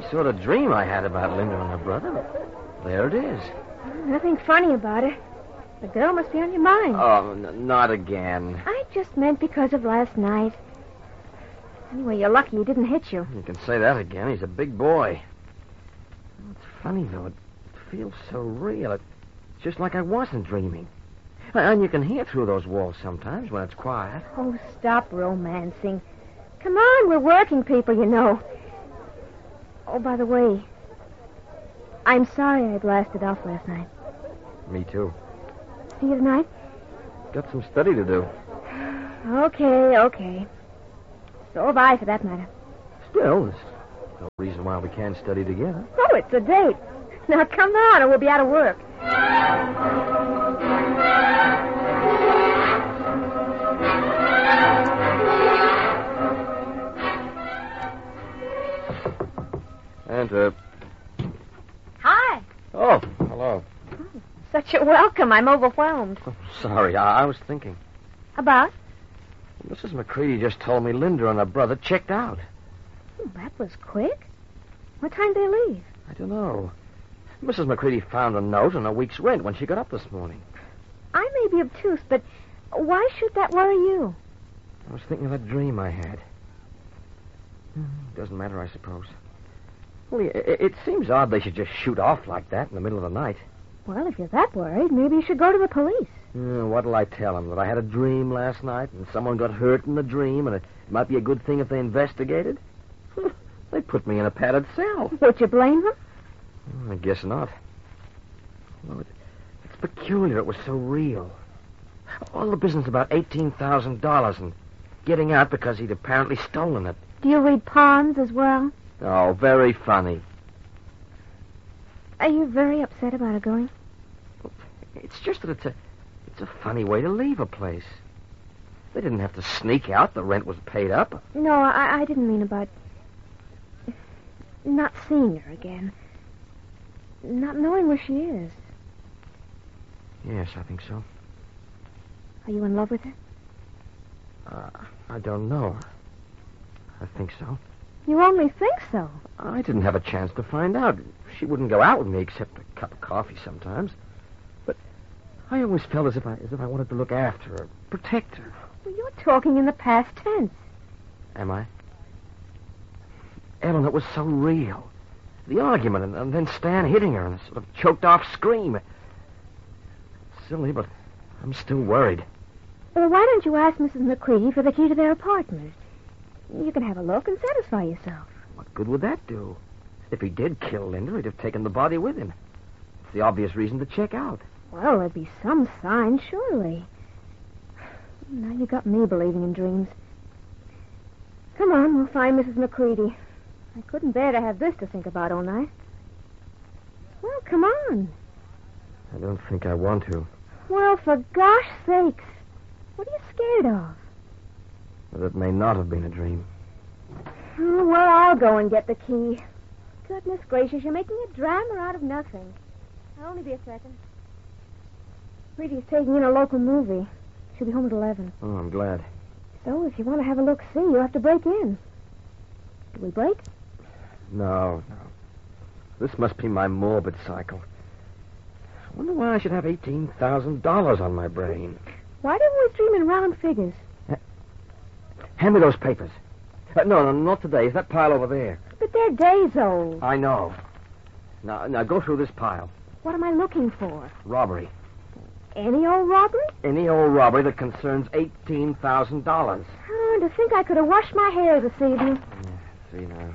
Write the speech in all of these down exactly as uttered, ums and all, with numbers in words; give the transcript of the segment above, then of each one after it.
sort of dream I had about Linda and her brother. There it is. Nothing funny about it. The girl must be on your mind. Oh, n- not again. I just meant because of last night. Anyway, you're lucky he didn't hit you. You can say that again. He's a big boy. It's funny, though. It feels so real. It's just like I wasn't dreaming. And you can hear through those walls sometimes when it's quiet. Oh, stop romancing. Come on, we're working people, you know. Oh, by the way, I'm sorry I blasted off last night. Me too. See you tonight? Got some study to do. Okay, okay. So have I, for that matter. Still, there's no reason why we can't study together. Oh, it's a date. Now, come on, or we'll be out of work. Enter. Hi. Oh, hello. Oh, such a welcome. I'm overwhelmed. Oh, sorry, I, I was thinking. About? Missus McCready just told me Linda and her brother checked out. Oh, that was quick. What time did they leave? I don't know. Missus McCready found a note and a week's rent when she got up this morning. I may be obtuse, but why should that worry you? I was thinking of that dream I had. Doesn't matter, I suppose. Well, it, it seems odd they should just shoot off like that in the middle of the night. Well, if you're that worried, maybe you should go to the police. Uh, what'll I tell them? That I had a dream last night and someone got hurt in the dream and it might be a good thing if they investigated? They put me in a padded cell. Would you blame them? I guess not. Well, it, it's peculiar it was so real. All the business about eighteen thousand dollars and getting out because he'd apparently stolen it. Do you read palms as well? Oh, very funny. Are you very upset about it going? It's just that it's a, it's a funny way to leave a place. They didn't have to sneak out. The rent was paid up. No, I, I didn't mean about not seeing her again. Not knowing where she is. Yes, I think so. Are you in love with her? Uh, I don't know. I think so. You only think so. I didn't have a chance to find out. She wouldn't go out with me except a cup of coffee sometimes. But I always felt as if I as if I wanted to look after her, protect her. Well, you're talking in the past tense. Am I? Ellen, it was so real. The argument, and, and then Stan hitting her and a sort of choked-off scream. Silly, but I'm still worried. Well, why don't you ask Missus McCready for the key to their apartment? You can have a look and satisfy yourself. What good would that do? If he did kill Linda, he'd have taken the body with him. It's the obvious reason to check out. Well, there'd be some sign, surely. Now you got me believing in dreams. Come on, we'll find Missus McCready. I couldn't bear to have this to think about all night. Well, come on. I don't think I want to. Well, for gosh sakes. What are you scared of? But it may not have been a dream. Oh, well, I'll go and get the key. Goodness gracious, you're making a drama out of nothing. I'll only be a second. Reedy's taking in a local movie. She'll be home at eleven. Oh, I'm glad. So, if you want to have a look-see, you'll have to break in. Do we break? No, no. This must be my morbid cycle. I wonder why I should have eighteen thousand dollars on my brain. Why do you always dream in round figures? Hand me those papers. Uh, no, no, not today. It's that pile over there. But they're days old. I know. Now, now go through this pile. What am I looking for? Robbery. Any old robbery? Any old robbery that concerns eighteen thousand dollars. Oh, to think I could have washed my hair this evening. Yeah, see now.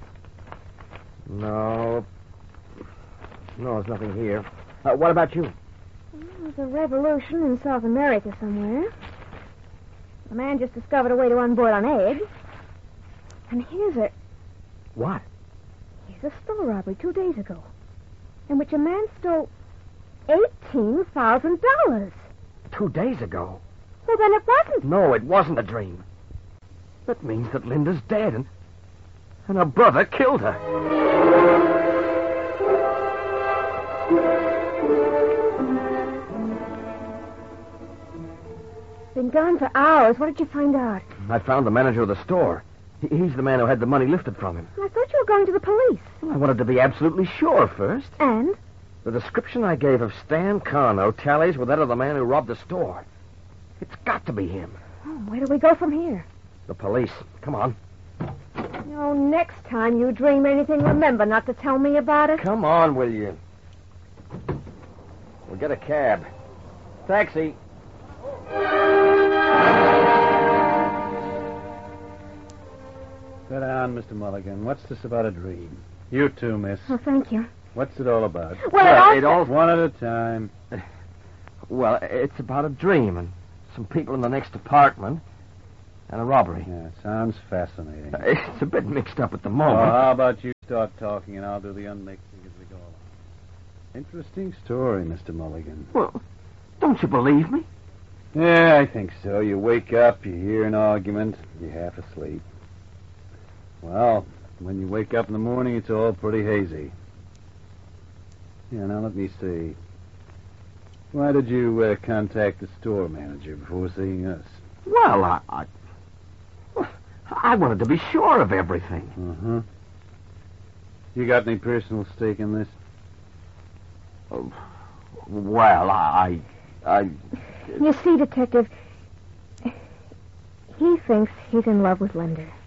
No. No, there's nothing here. Uh, what about you? Well, there's a revolution in South America somewhere. A man just discovered a way to unboil an egg. And here's a... What? Here's a store robbery two days ago, in which a man stole eighteen thousand dollars. Two days ago? Well, then it wasn't. No, it wasn't a dream. That means that Linda's dead, and, and her brother killed her. Been gone for hours. What did you find out? I found the manager of the store. He- He's the man who had the money lifted from him. I thought you were going to the police. Well, I wanted to be absolutely sure first. And? The description I gave of Stan Carno tallies with that of the man who robbed the store. It's got to be him. Oh, where do we go from here? The police. Come on. Oh, next time you dream anything, remember not to tell me about it. Come on, will you? We'll get a cab. Taxi. Sit down, Mister Mulligan. What's this about a dream? You too, miss. Oh, thank you. What's it all about? Well, Well, it it all... all... One at a time. Well, it's about a dream and some people in the next apartment and a robbery. Yeah, sounds fascinating. It's a bit mixed up at the Oh, moment. how about you start talking and I'll do the unmixing as we go along. Interesting story, Mister Mulligan. Well, don't you believe me? Yeah, I think so. You wake up, you hear an argument, you're half asleep. Well, when you wake up in the morning, it's all pretty hazy. Yeah, now let me see. Why did you uh, contact the store manager before seeing us? Well, I, I... I wanted to be sure of everything. Uh-huh. You got any personal stake in this? Oh, well, I... I... You see, Detective, he thinks he's in love with Linda.